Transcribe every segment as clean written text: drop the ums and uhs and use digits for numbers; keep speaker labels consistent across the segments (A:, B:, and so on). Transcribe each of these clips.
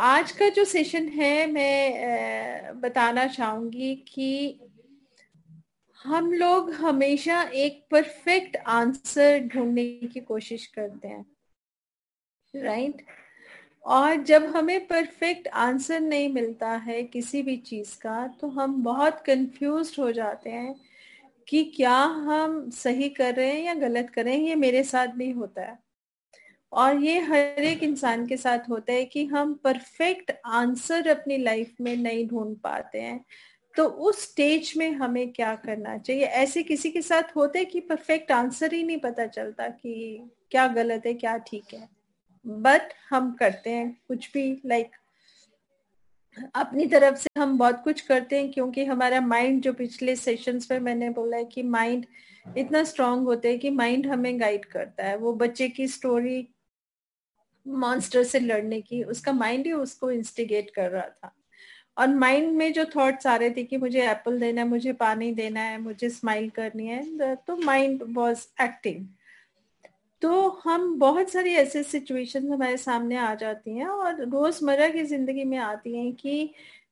A: आज का जो सेशन है मैं बताना चाहूंगी कि हम लोग हमेशा एक परफेक्ट आंसर ढूंढने की कोशिश करते हैं, राइट? और जब हमें परफेक्ट आंसर नहीं मिलता है किसी भी चीज का, तो हम बहुत कंफ्यूज्ड हो जाते हैं कि क्या हम सही कर रहे हैं या गलत कर रहे हैं। ये मेरे साथ भी होता है और ये हर एक इंसान के साथ होता है कि हम परफेक्ट आंसर अपनी लाइफ में नहीं ढूंढ पाते हैं। तो उस स्टेज में हमें क्या करना चाहिए? ऐसे किसी के साथ होता है कि परफेक्ट आंसर ही नहीं पता चलता कि क्या गलत है क्या ठीक है, बट हम करते हैं कुछ भी, अपनी तरफ से हम बहुत कुछ करते हैं, क्योंकि हमारा माइंड, जो पिछले सेशंस में मैंने बोला है कि माइंड इतना स्ट्रांग होता है कि माइंड हमें गाइड करता है। वो बच्चे की स्टोरी मॉन्स्टर से लड़ने की, उसका माइंड ही उसको इंस्टिगेट कर रहा था। और माइंड में जो थॉट्स आ रहे थे कि मुझे एप्पल देना है, मुझे पानी देना है, मुझे स्माइल करनी है, तो माइंड वाज एक्टिंग। तो हम बहुत सारी ऐसे सिचुएशंस हमारे सामने आ जाती हैं और रोजमर्रा की जिंदगी में आती हैं कि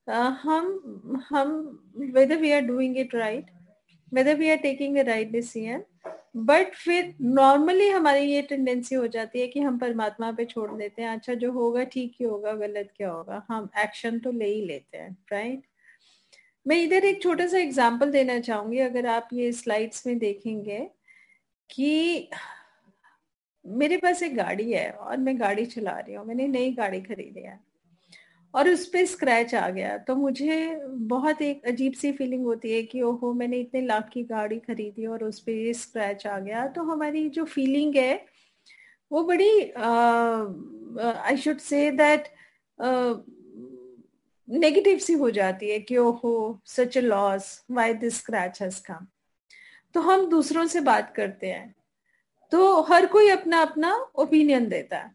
A: हम whether we are doing it right, whether we are taking the right decision, but फिर नॉर्मली हमारी ये टेंडेंसी हो जाती है कि हम परमात्मा पे छोड़ देते हैं। अच्छा, जो होगा ठीक ही होगा, गलत क्या होगा, हम एक्शन तो ले ही लेते हैं, राइट? मैं इधर एक छोटा सा एग्जांपल देना चाहूंगी। अगर आप ये स्लाइड्स में देखेंगे कि मेरे पास एक गाड़ी है और मैं गाड़ी चला रही हूँ, मैंने नई गाड़ी खरीदी है और उस पे स्क्रैच आ गया, तो मुझे बहुत एक अजीब सी फीलिंग होती है कि ओहो, मैंने इतने लाख की गाड़ी खरीदी और उस पे ये स्क्रैच आ गया। तो हमारी जो फीलिंग है वो बड़ी, I should say that, negative सी हो जाती है कि ओहो, सच a loss, why this scratch has come. तो हम दूसरों से बात करते हैं, तो हर कोई अपना अपना ओपिनियन देता है।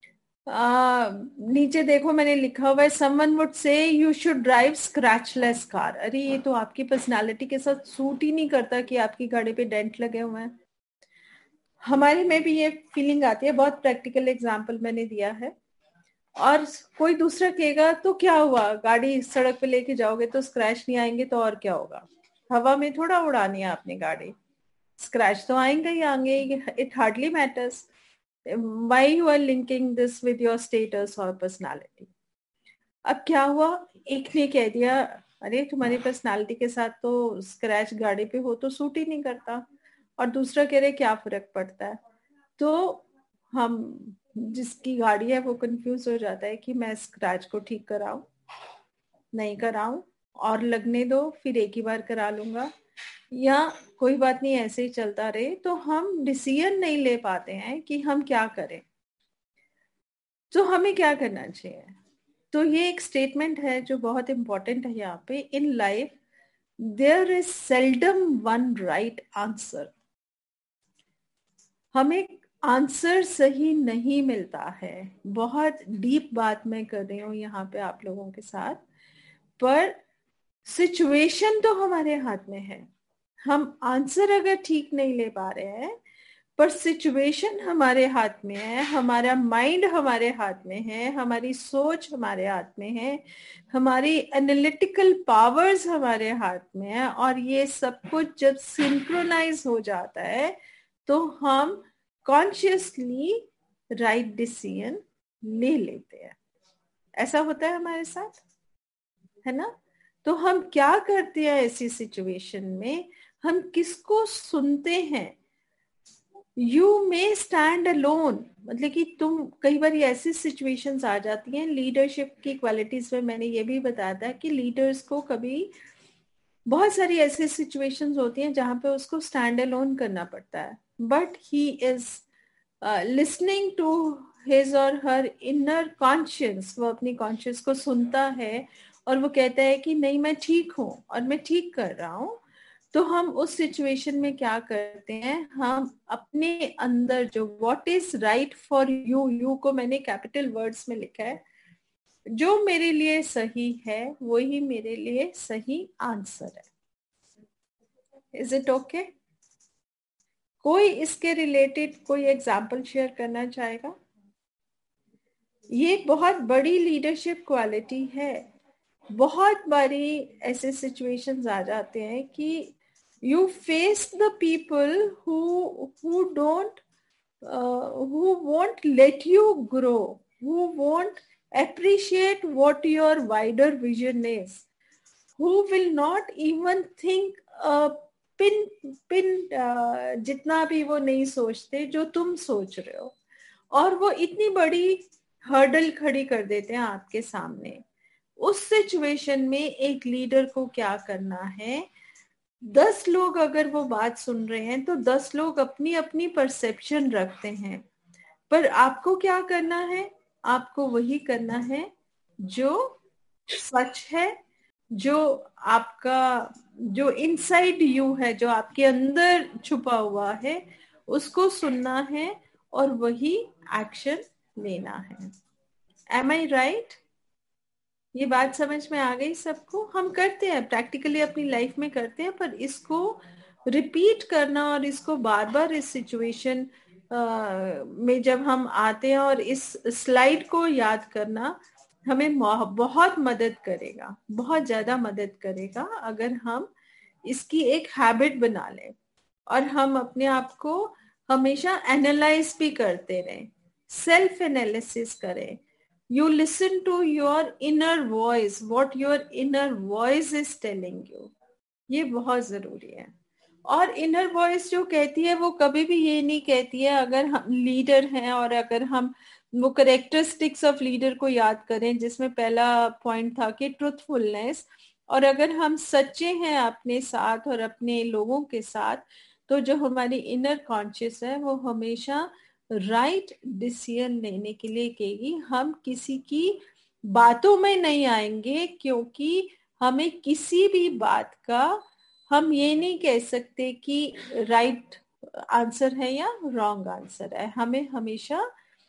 A: नीचे देखो, मैंने लिखा हुआ है, someone would say you should drive scratchless car. अरे, ये तो आपकी पर्सनालिटी के साथ सूट ही नहीं करता कि आपकी गाड़ी पे डेंट लगे हुए हैं। हमारे में भी ये फीलिंग आती है। बहुत प्रैक्टिकल एग्जांपल मैंने दिया है। और कोई दूसरा कहेगा तो क्या हुआ, गाड़ी सड़क पे लेके जाओगे तो स्क्रैच नहीं आएंगे तो और क्या होगा, हवा में थोड़ा उड़ानी है आपने गाड़ी, स्क्रैच तो आएंगे ही आएंगे, it hardly matters. why you are linking this with your status or personality? अब क्या हुआ, एक ने कह दिया अरे तुम्हारी पर्सनालिटी के साथ तो स्क्रैच गाड़ी पे हो तो सूट ही नहीं करता, और दूसरा कह रहे क्या फर्क पड़ता है। तो हम, जिसकी गाड़ी है वो कंफ्यूज हो जाता है कि मैं स्क्रैच को ठीक कराऊं, नहीं कराऊं, और लगने दो, फिर एक ही बार करा लूंगा, या कोई बात नहीं ऐसे ही चलता रहे। तो हम डिसीजन नहीं ले पाते हैं कि हम क्या करें। तो हमें क्या करना चाहिए? तो ये एक स्टेटमेंट है जो बहुत इंपॉर्टेंट है यहाँ पे। In life there is seldom one right answer. हमें आंसर सही नहीं मिलता है। बहुत डीप बात मैं कर रही हूँ यहाँ पे आप लोगों के साथ, पर सिचुएशन तो हमारे हाथ में है। हम आंसर अगर ठीक नहीं ले पा रहे हैं, पर सिचुएशन हमारे हाथ में है, हमारा माइंड हमारे हाथ में है, हमारी सोच हमारे हाथ में है, हमारी एनालिटिकल पावर्स हमारे हाथ में है, और ये सब कुछ जब सिंक्रोनाइज हो जाता है तो हम कॉन्शियसली राइट डिसीजन ले लेते हैं। ऐसा होता है हमारे साथ, है ना? तो हम क्या करते हैं ऐसी सिचुएशन में? हम किसको सुनते हैं? यू मे स्टैंड अलोन, मतलब कि तुम, कई बार ऐसी सिचुएशंस आ जाती हैं। लीडरशिप की क्वालिटीज में मैंने ये भी बताया था कि लीडर्स को कभी बहुत सारी ऐसी सिचुएशंस होती हैं जहां पे उसको स्टैंड अलोन करना पड़ता है, but he is listening to his और हर इनर कॉन्शियस। वो अपनी कॉन्शियस को सुनता है और वो कहता है कि नहीं, मैं ठीक हूं और मैं ठीक कर रहा हूं। तो हम उस सिचुएशन में क्या करते हैं? हम अपने अंदर जो what is right for you, you को मैंने कैपिटल वर्ड्स में लिखा है, जो मेरे लिए सही है वही मेरे लिए सही आंसर है। Is it okay? कोई इसके रिलेटेड कोई एग्जाम्पल शेयर करना चाहेगा? ये बहुत बड़ी लीडरशिप क्वालिटी है। बहुत बारी ऐसे सिचुएशंस आ जाते हैं कि you face the people who don't who won't let you grow, who won't appreciate what your wider vision is, who will not even think pin pin जितना भी वो नहीं सोचते जो तुम सोच रहे हो, और वो इतनी बड़ी हर्डल खड़ी कर देते हैं आपके सामने। उस सिचुएशन में एक लीडर को क्या करना है? 10 लोग अगर वो बात सुन रहे हैं तो 10 लोग अपनी अपनी परसेप्शन रखते हैं, पर आपको क्या करना है? आपको वही करना है जो सच है, जो आपका, जो इनसाइड यू है, जो आपके अंदर छुपा हुआ है, उसको सुनना है और वही एक्शन लेना है। एम आई राइट? ये बात समझ में आ गई सबको? हम करते हैं प्रैक्टिकली अपनी लाइफ में करते हैं, पर इसको रिपीट करना और इसको बार बार इस सिचुएशन में जब हम आते हैं और इस स्लाइड को याद करना हमें बहुत मदद करेगा, बहुत ज्यादा मदद करेगा अगर हम इसकी एक हैबिट बना लें और हम अपने आप को हमेशा एनालाइज भी करते रहें, सेल्फ एनालिसिस करें। You listen to your inner voice, what your inner voice is telling you. ये बहुत जरूरी है। और इनर वॉइस जो कहती है वो कभी भी ये नहीं कहती है, अगर हम लीडर हैं और अगर हम वो करेक्टरिस्टिक्स ऑफ लीडर को याद करें जिसमें पहला पॉइंट था कि ट्रुथफुलनेस, और अगर हम सच्चे हैं अपने साथ और अपने लोगों के साथ, तो जो हमारी इनर कॉन्शियस है वो हमेशा राइट डिसीजन लेने के लिए कहेगी। हम किसी की बातों में नहीं आएंगे, क्योंकि हमें किसी भी बात का हम ये नहीं कह सकते कि राइट आंसर है या रॉन्ग आंसर है। हमें हमेशा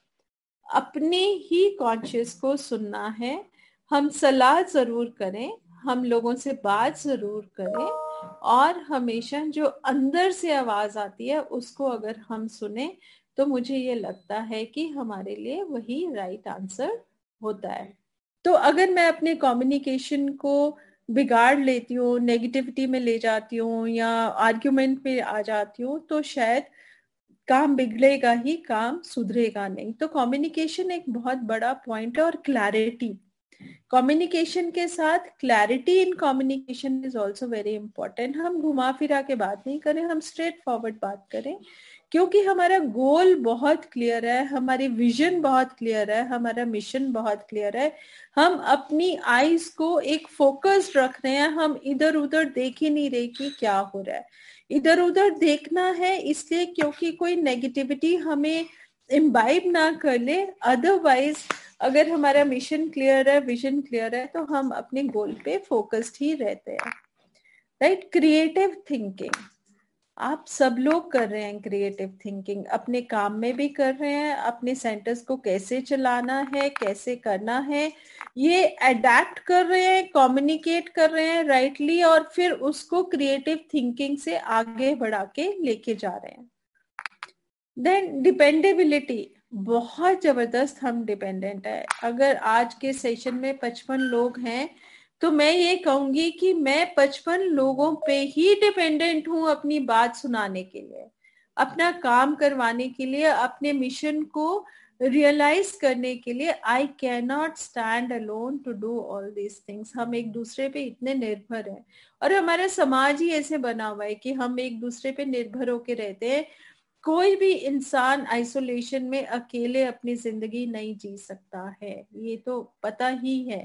A: अपने ही कॉन्शियस को सुनना है। हम सलाह जरूर करें, हम लोगों से बात जरूर करें, और हमेशा जो अंदर से आवाज आती है उसको अगर हम सुने तो मुझे ये लगता है कि हमारे लिए वही राइट आंसर होता है। तो अगर मैं अपने कम्युनिकेशन को बिगाड़ लेती हूँ, नेगेटिविटी में ले जाती हूँ या आर्ग्यूमेंट में आ जाती हूँ, तो शायद काम बिगड़ेगा ही, काम सुधरेगा नहीं। तो कम्युनिकेशन एक बहुत बड़ा पॉइंट है, और क्लैरिटी, कम्युनिकेशन के साथ clarity in communication is also very important. हम घुमा फिरा के बात नहीं करें, हम स्ट्रेट फॉरवर्ड बात करें, क्योंकि हमारा गोल बहुत क्लियर है, हमारी विजन बहुत क्लियर है, हमारा मिशन बहुत क्लियर है। हम अपनी आईज को एक फोकस्ड रख रहे हैं, हम इधर उधर देख ही नहीं रहे कि क्या हो रहा है। इधर उधर देखना है इसलिए क्योंकि कोई नेगेटिविटी हमें इम्बाइब ना कर ले, अदरवाइज अगर हमारा मिशन क्लियर है, विजन क्लियर है, तो हम अपने गोल पे फोकस्ड ही रहते हैं। राइट? क्रिएटिव थिंकिंग आप सब लोग कर रहे हैं, क्रिएटिव थिंकिंग अपने काम में भी कर रहे हैं, अपने सेंटर्स को कैसे चलाना है, कैसे करना है, ये अडेप्ट कर रहे हैं, कम्युनिकेट कर रहे हैं राइटली, और फिर उसको क्रिएटिव थिंकिंग से आगे बढ़ा के लेके जा रहे हैं। देन डिपेंडेबिलिटी, बहुत जबरदस्त हम डिपेंडेंट है। अगर आज के सेशन में 55 लोग हैं तो मैं ये कहूंगी कि मैं 55 लोगों पे ही डिपेंडेंट हूं अपनी बात सुनाने के लिए, अपना काम करवाने के लिए, अपने मिशन को रियलाइज करने के लिए। I can not stand alone to do all these things. हम एक दूसरे पे इतने निर्भर हैं, और हमारा समाज ही ऐसे बना हुआ है कि हम एक दूसरे पे निर्भर होके रहते हैं। कोई भी इंसान आइसोलेशन में अकेले अपनी जिंदगी नहीं जी सकता है, ये तो पता ही है।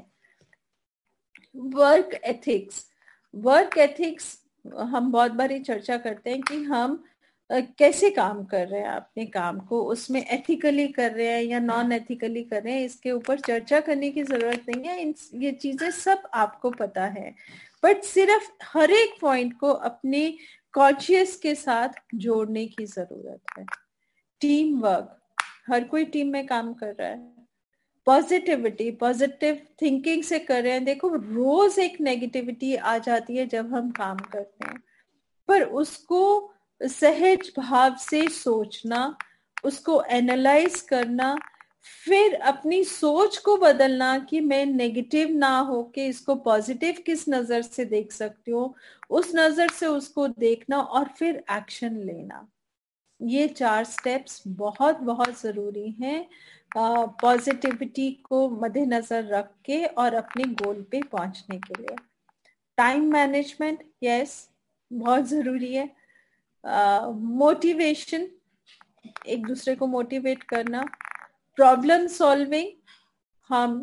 A: वर्क एथिक्स, वर्क एथिक्स हम बहुत बारी चर्चा करते हैं कि हम कैसे काम कर रहे हैं, अपने काम को उसमें एथिकली कर रहे हैं या नॉन एथिकली कर रहे हैं, इसके ऊपर चर्चा करने की जरूरत नहीं है। ये चीजें सब आपको पता है, बट सिर्फ हर एक पॉइंट को अपने कॉन्शियस के साथ जोड़ने की जरूरत है। टीम वर्क, हर कोई टीम में काम कर रहा है। पॉजिटिविटी, पॉजिटिव थिंकिंग से कर रहे हैं। देखो रोज एक नेगेटिविटी आ जाती है जब हम काम करते हैं, पर उसको सहज भाव से सोचना, उसको एनालाइज करना, फिर अपनी सोच को बदलना कि मैं नेगेटिव ना हो के इसको पॉजिटिव किस नजर से देख सकती हूँ, उस नजर से उसको देखना और फिर एक्शन लेना। ये 4 स्टेप्स बहुत बहुत जरूरी हैं पॉजिटिविटी को मद्देनजर रख के और अपने गोल पे पहुंचने के लिए। टाइम मैनेजमेंट, यस, बहुत जरूरी है। मोटिवेशन, एक दूसरे को मोटिवेट करना। प्रॉब्लम सॉल्विंग, हम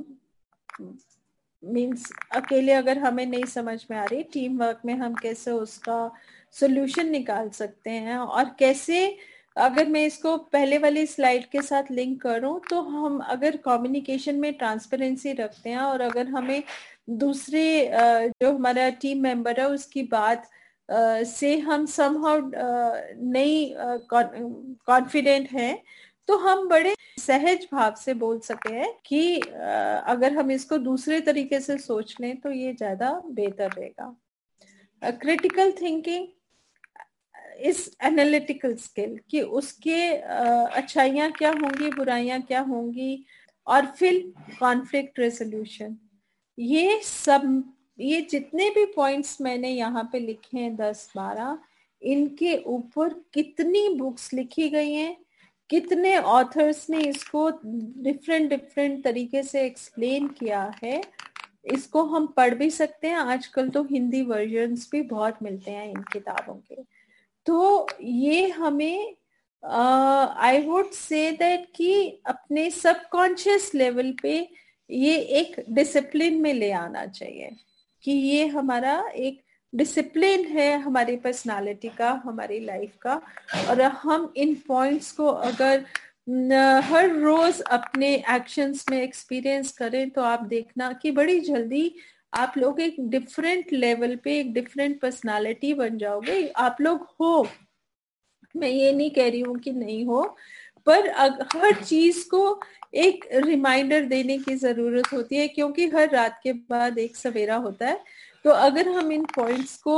A: मीन्स अकेले अगर हमें नहीं समझ में आ रही, टीम वर्क में हम कैसे उसका सोल्यूशन निकाल सकते हैं, और कैसे, अगर मैं इसको पहले वाली स्लाइड के साथ लिंक करूं तो हम अगर कम्युनिकेशन में ट्रांसपेरेंसी रखते हैं और अगर हमें दूसरे जो हमारा टीम मेंबर है उसकी बात से हम समहाउ नहीं कॉन्फिडेंट हैं, तो हम बड़े सहज भाव से बोल सके हैं कि अगर हम इसको दूसरे तरीके से सोच लें तो ये ज्यादा बेहतर रहेगा। क्रिटिकल थिंकिंग इस एनालिटिकल स्किल कि उसके अच्छाइयाँ क्या होंगी, बुराइयां क्या होंगी, और फिर कॉन्फ्लिक्ट रेजोल्यूशन। ये सब, ये जितने भी पॉइंट्स मैंने यहाँ पे लिखे हैं 10-12, इनके ऊपर कितनी बुक्स लिखी गई हैं, कितने ऑथर्स ने इसको डिफरेंट डिफरेंट तरीके से एक्सप्लेन किया है। इसको हम पढ़ भी सकते हैं, आजकल तो हिंदी वर्जन्स भी बहुत मिलते हैं इन किताबों के। तो ये हमें आई वुड से दैट कि अपने सबकॉन्शियस लेवल पे ये एक डिसिप्लिन में ले आना चाहिए कि ये हमारा एक डिसिप्लिन है हमारी पर्सनालिटी का, हमारी लाइफ का। और हम इन पॉइंट्स को अगर हर रोज अपने एक्शंस में एक्सपीरियंस करें तो आप देखना कि बड़ी जल्दी आप लोग एक डिफरेंट लेवल पे एक डिफरेंट पर्सनालिटी बन जाओगे। आप लोग हो, मैं ये नहीं कह रही हूँ कि नहीं हो, पर हर चीज को एक रिमाइंडर देने की जरूरत होती है, क्योंकि हर रात के बाद एक सवेरा होता है। तो अगर हम इन पॉइंट्स को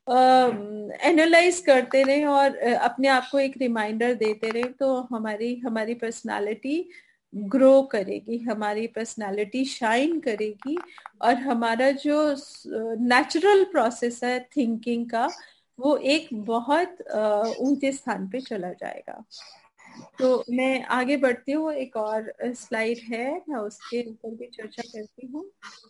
A: एनालाइज करते रहें और अपने आप को एक रिमाइंडर देते रहें तो हमारी हमारी पर्सनालिटी ग्रो करेगी, हमारी पर्सनालिटी शाइन करेगी, और हमारा जो नेचुरल प्रोसेस है थिंकिंग का वो एक बहुत ऊंचे स्थान पे चला जाएगा। तो मैं आगे बढ़ती हूँ, एक और स्लाइड है, मैं उसके ऊपर भी चर्चा करती हूँ।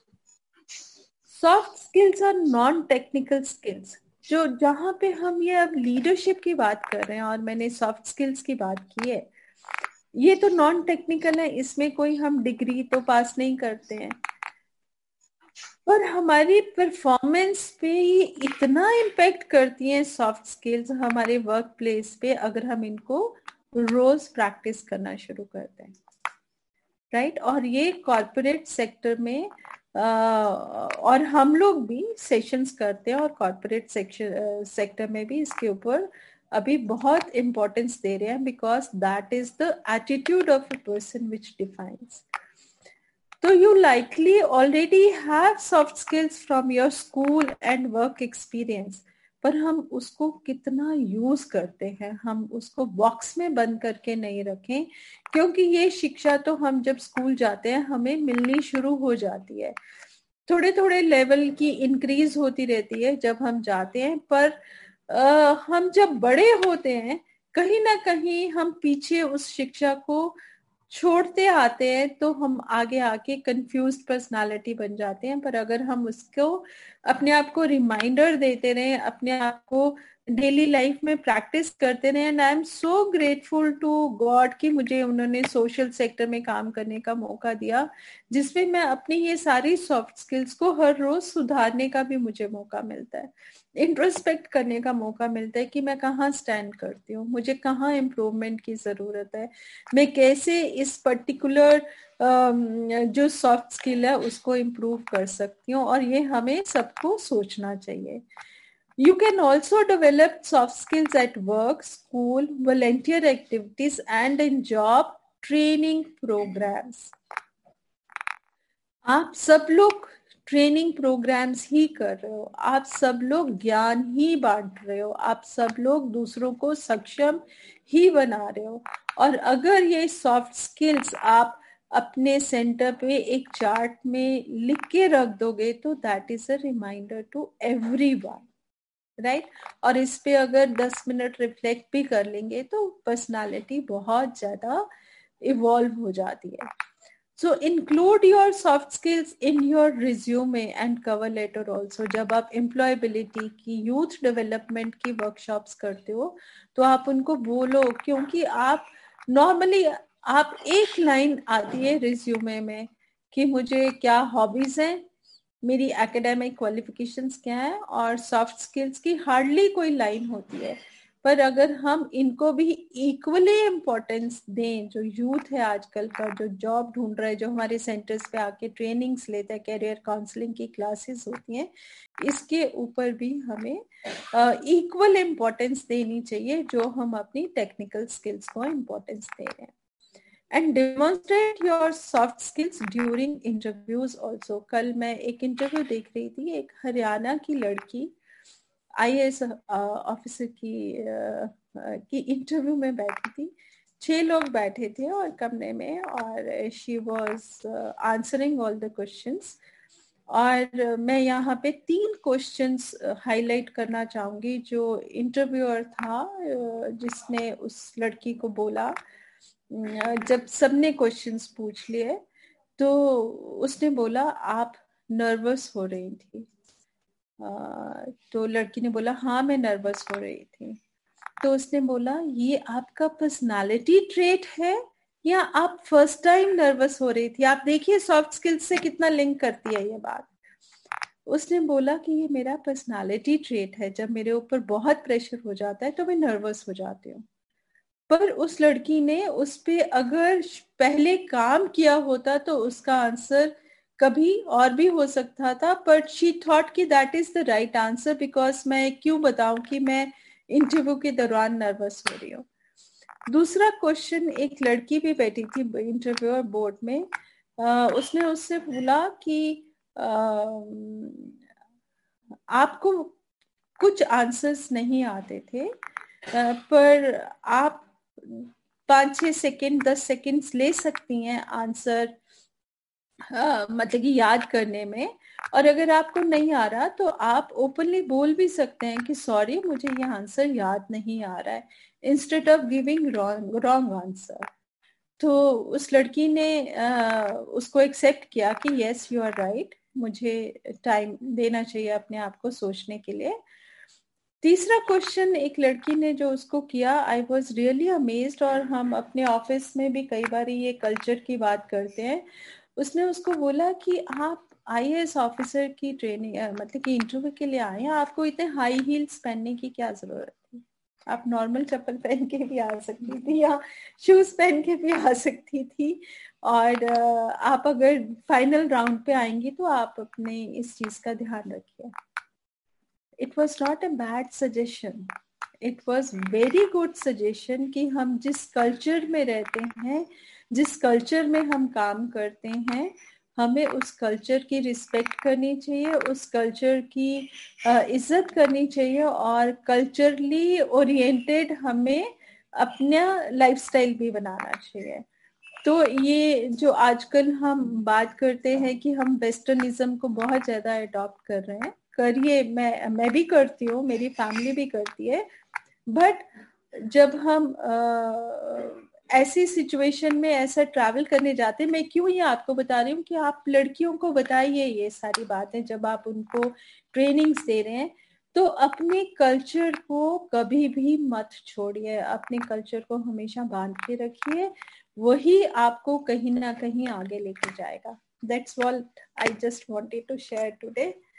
A: सॉफ्ट स्किल्स और नॉन टेक्निकल स्किल्स, जो जहाँ पे हम ये अब लीडरशिप की बात कर रहे हैं और मैंने सॉफ्ट स्किल्स की बात की है, ये तो नॉन टेक्निकल है, इसमें कोई हम डिग्री तो पास नहीं करते हैं, पर हमारी परफॉर्मेंस पे ये इतना इम्पेक्ट करती हैं सॉफ्ट स्किल्स हमारे वर्क प्लेस पे, अगर हम इनको रोज प्रैक्टिस करना शुरू करते हैं, राइट। और ये कॉर्पोरेट सेक्टर में और हम लोग भी सेशंस करते हैं और कॉर्पोरेट सेक्टर में भी इसके ऊपर अभी बहुत इम्पोर्टेंस दे रहे हैं, because that is the attitude of a person which defines. So you likely already have soft skills from your school and work experience, पर हम उसको कितना यूज करते हैं, हम उसको बॉक्स में बंद करके नहीं रखें, क्योंकि ये शिक्षा तो हम जब स्कूल जाते हैं हमें मिलनी शुरू हो जाती है, थोड़े थोड़े लेवल की इंक्रीज होती रहती है जब हम जाते हैं, पर हम जब बड़े होते हैं कहीं ना कहीं हम पीछे उस शिक्षा को छोड़ते आते हैं, तो हम आगे आके कंफ्यूज्ड पर्सनालिटी बन जाते हैं। पर अगर हम उसको अपने आप को रिमाइंडर देते रहे, अपने आप को डेली लाइफ में प्रैक्टिस करते रहे, and I am so grateful to God कि मुझे उन्होंने सोशल सेक्टर में काम करने का मौका दिया, जिसमें मैं अपनी ये सारी सॉफ्ट स्किल्स को हर रोज सुधारने का भी मुझे मौका मिलता है, इंट्रोस्पेक्ट करने का मौका मिलता है कि मैं कहाँ स्टैंड करती हूँ, मुझे कहाँ इम्प्रूवमेंट की जरूरत है, मैं कैसे इस पर्टिकुलर जो सॉफ्ट स्किल है उसको इम्प्रूव कर सकती हूँ, और ये हमें सबको सोचना चाहिए। You can also develop soft skills at work, school, volunteer activities and in job training programs. आप सब लोग ट्रेनिंग प्रोग्राम्स ही कर रहे हो, आप सब लोग ज्ञान ही बांट रहे हो, आप सब लोग दूसरों को सक्षम ही बना रहे हो, और अगर ये सॉफ्ट स्किल्स आप अपने सेंटर पे एक चार्ट में लिख के रख दोगे तो that is a reminder to everyone, right. और इस पे अगर 10 मिनट रिफ्लेक्ट भी कर लेंगे तो पर्सनालिटी बहुत ज्यादा इवॉल्व हो जाती है। So include your soft skills in your resume and cover letter also. जब आप employability की, youth development की workshops करते हो तो आप उनको बोलो, क्योंकि आप normally आप एक लाइन आती है रिज्यूमे में कि मुझे क्या हॉबीज हैं, मेरी एकेडमिक क्वालिफिकेशंस क्या है, और सॉफ्ट स्किल्स की हार्डली कोई लाइन होती है। पर अगर हम इनको भी इक्वली इम्पोर्टेंस दें, जो यूथ है आजकल का, जो जॉब ढूंढ रहा है, जो हमारे सेंटर्स पे आके ट्रेनिंग्स लेता है, कैरियर काउंसलिंग की क्लासेस होती हैं, इसके ऊपर भी हमें इक्वल इम्पोर्टेंस देनी चाहिए जो हम अपनी टेक्निकल स्किल्स को इम्पोर्टेंस दे रहे हैं। And demonstrate your soft skills during interviews also. कल मैं एक इंटरव्यू देख रही थी, एक हरियाणा की लड़की IAS ऑफिसर की इंटरव्यू में बैठी थी। 6 लोग बैठे थे और कमरे में, और she was answering all the questions. और मैं यहाँ पे 3 क्वेश्चंस हाईलाइट करना चाहूंगी जो इंटरव्यूअर था, जिसने उस लड़की को बोला, जब सबने क्वेश्चंस पूछ लिए तो उसने बोला आप नर्वस हो रही थी। तो लड़की ने बोला हाँ मैं नर्वस हो रही थी। तो उसने बोला ये आपका पर्सनालिटी ट्रेट है या आप फर्स्ट टाइम नर्वस हो रही थी? आप देखिए सॉफ्ट स्किल्स से कितना लिंक करती है ये बात। उसने बोला कि ये मेरा पर्सनालिटी ट्रेट है, जब मेरे ऊपर बहुत प्रेशर हो जाता है तो मैं नर्वस हो जाती हूँ। पर उस लड़की ने उस पे अगर पहले काम किया होता तो उसका आंसर कभी और भी हो सकता था, बट शी थॉट कि that is the right answer, because मैं क्यों बताऊं कि मैं इंटरव्यू के दौरान नर्वस हो रही हूँ। दूसरा क्वेश्चन, एक लड़की भी बैठी थी इंटरव्यूअर बोर्ड में, उसने उससे बोला कि आपको कुछ आंसर्स नहीं आते थे, पर आप 5-6 सेकेंड 10 सेकेंड्स ले सकती हैं आंसर मतलब कि याद करने में। और अगर आपको नहीं आ रहा तो आप ओपनली बोल भी सकते हैं कि सॉरी मुझे ये आंसर याद नहीं आ रहा है, instead of giving wrong answer. तो उस लड़की ने उसको एक्सेप्ट किया कि यस यू आर राइट, मुझे टाइम देना चाहिए अपने आप को सोचने के लिए। तीसरा क्वेश्चन एक लड़की ने जो उसको किया, आई वॉज रियली अमेज्ड, और हम अपने ऑफिस में भी कई बार ये कल्चर की बात करते हैं। उसने उसको बोला कि आप IAS ऑफिसर की ट्रेनिंग मतलब कि इंटरव्यू के लिए आए हैं, आपको इतने हाई हील्स पहनने की क्या जरूरत थी? आप नॉर्मल चप्पल पहन के भी आ सकती थी या शूज पहन के भी आ सकती थी, और आप अगर फाइनल राउंड पे आएंगी तो आप अपने इस चीज का ध्यान रखिए। It was not a bad suggestion. It was very good suggestion कि हम जिस कल्चर में रहते हैं, जिस कल्चर में हम काम करते हैं, हमें उस कल्चर की रिस्पेक्ट करनी चाहिए, उस कल्चर की इज्जत करनी चाहिए, और कल्चरली ओरिएंटेड हमें अपना लाइफस्टाइल भी बनाना चाहिए। तो ये जो आजकल हम बात करते हैं कि हम वेस्टर्निज्म को बहुत ज्यादा अडॉप्ट कर रहे हैं, करिए, मैं भी करती हूँ, मेरी फैमिली भी करती है, बट जब हम ऐसी सिचुएशन में ऐसा ट्रैवल करने जाते हैं, मैं क्यों ये आपको बता रही हूँ कि आप लड़कियों को बताइए ये सारी बातें जब आप उनको ट्रेनिंग्स दे रहे हैं, तो अपने कल्चर को कभी भी मत छोड़िए, अपने कल्चर को हमेशा बांध के रखिए, वही आपको कहीं ना कहीं आगे लेके जाएगा। That's what I just wanted to share today.